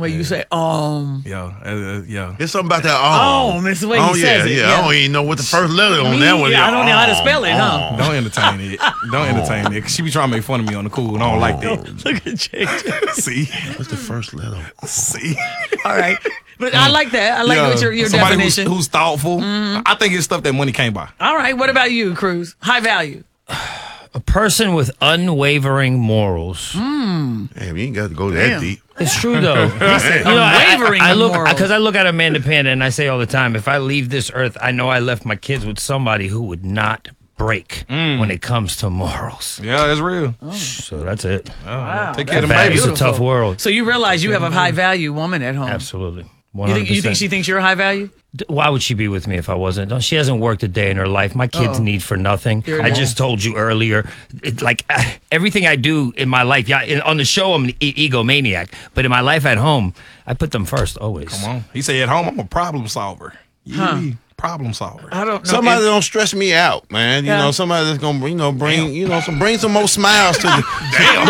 Where you say, Yeah. There's something about that. It's the way he says it. Yeah. I don't even know what the first letter on that one is. I don't know how to spell it, huh? Don't entertain it. Don't entertain it. 'Cause she be trying to make fun of me on the cool, and I don't like that. Look at JJ. See? What's the first letter? See? All right. But I like that. I like what your Somebody definition. who's thoughtful. I think it's stuff that money can't buy. All right. What about you, Cruz? High value. A person with unwavering morals. Damn, you ain't got to go that deep. It's true though. Unwavering I look morals. because I look at Amanda Panda and I say all the time, if I leave this earth, I know I left my kids with somebody who would not break when it comes to morals. Yeah, that's real. So that's it. Wow. Take care of them Bad babies. is a tough world. So you realize you have a high value woman at home. Absolutely. 100%. You think she thinks you're high value? Why would she be with me if I wasn't? No, she hasn't worked a day in her life. My kids need for nothing. I just told you earlier, everything I do in my life, on the show I'm an egomaniac, but in my life at home, I put them first always. Come on. He said at home, I'm a problem solver. Yeah. Problem solver. I don't know. Somebody that don't stress me out, man. You know, somebody that's gonna bring some more smiles to the. Damn.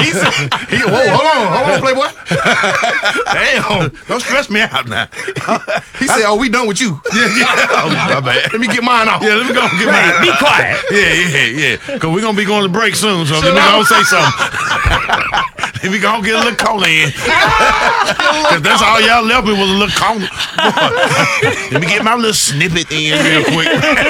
Hold on, Playboy. Damn. Don't stress me out now. He said, "Oh, we done with you." My bad. Let me get mine off. Yeah, let me go get mine. Be quiet. Yeah. Because we're going to be going to break soon, so let me go say something. Let me go get a little cola in. Because that's all y'all left me was a little cola. Let me get my little snippet in real quick.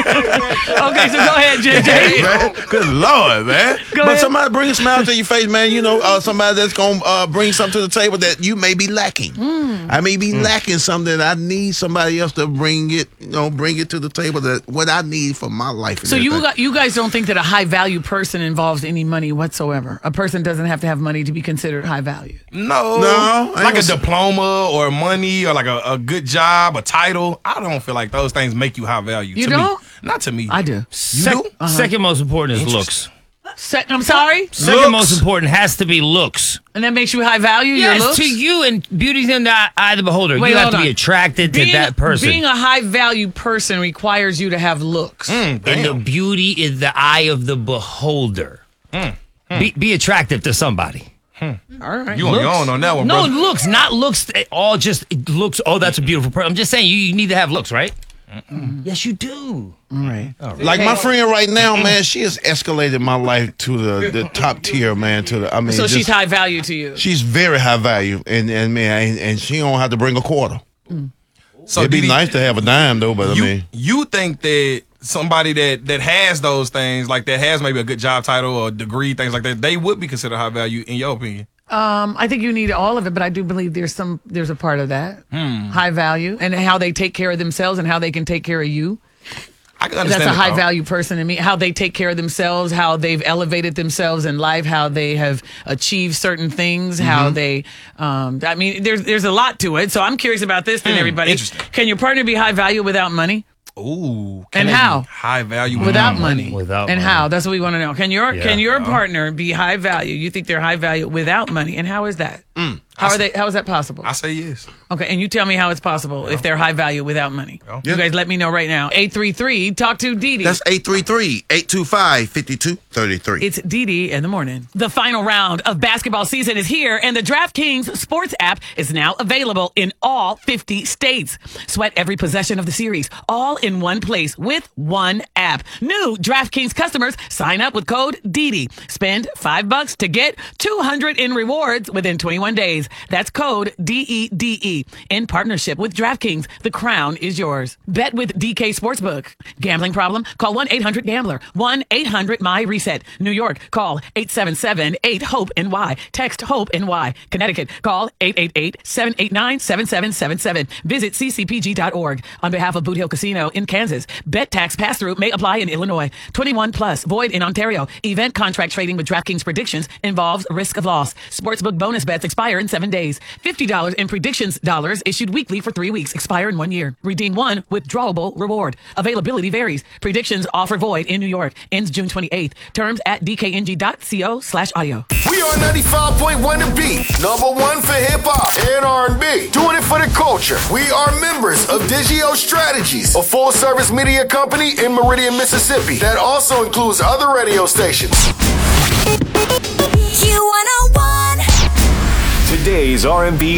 Okay, so go ahead, JJ. Man, good Lord, man. Go but ahead. somebody bring a smile to your face, man. You know, somebody that's going to bring something to the table that you may be lacking. I may be lacking something that I need somebody else to bring it to the table, that what I need for my life. So you guys don't think that a high value person involves any money whatsoever? A person doesn't have to have money to be considered high value. No. I Like a ain't gonna diploma or money or like a good job, a title. I don't feel like those things make you high value. You to don't? Me. Not to me. I do. You do? Second most important is looks. I'm sorry? Second most important has to be looks. And that makes you high value, your Yes, looks? to you, and beauty's in the eye of the beholder. Wait, you have hold to on. be attracted to that person. Being a high value person requires you to have looks. And the beauty is the eye of the beholder. Be attractive to somebody. All right. You on your own on that one, No, bro. looks, not looks. All just looks. Oh, that's a beautiful person. I'm just saying you need to have looks, right? Yes, you do. All right. Like my friend right now, man, she has escalated my life to the top tier, man. So she's high value to you. She's very high value, and man, and she don't have to bring a quarter. So It'd be Didi, nice to have a dime though, but I mean, you think that somebody that has those things, like that has maybe a good job title or degree, things like that, they would be considered high value in your opinion? I think you need all of it, but I do believe there's a part of that high value and how they take care of themselves and how they can take care of you. I can understand That's a it, high though. value person to me. How they take care of themselves, how they've elevated themselves in life, how they have achieved certain things, how they. I mean, there's a lot to it. So I'm curious about this. Then everybody, interesting. can your partner be high value without money? Ooh. And they how? be High value Without money. Without and money. how? That's what we want to know. Can your partner be high value? You think they're high value without money? And how is that? How is that possible? I say yes. Okay, and you tell me how it's possible if they're high value without money. You guys let me know right now. 833 talk to Didi. that's 833-825-5233. It's Didi in the morning. The final round of basketball season is here, and the DraftKings Sports app is now available in all 50 states. Sweat every possession of the series, all in one place with one app. New DraftKings customers sign up with code Didi. Spend $5 to get $200 in rewards within 21 days. That's code DEDE. In partnership with DraftKings, the crown is yours. Bet with DK Sportsbook. Gambling problem? Call 1-800-GAMBLER. 1-800-MY-RESET. New York, call 877-8-HOPE-NY. Text HOPE-NY. Connecticut, call 888-789-7777. Visit ccpg.org. On behalf of Boot Hill Casino in Kansas, bet tax pass-through may apply in Illinois. 21 plus, void in Ontario. Event contract trading with DraftKings predictions involves risk of loss. Sportsbook bonus bets expire in 7 days. $50 in predictions dollars issued weekly for 3 weeks. Expire in 1 year. Redeem one withdrawable reward. Availability varies. Predictions offer void in New York. Ends June 28th. Terms at dkng.co/audio. We are 95.1 The Beat, #1 for hip hop and R&B. Doing it for the culture. We are members of Digio Strategies, a full-service media company in Meridian, Mississippi that also includes other radio stations. Q101. Today's R&B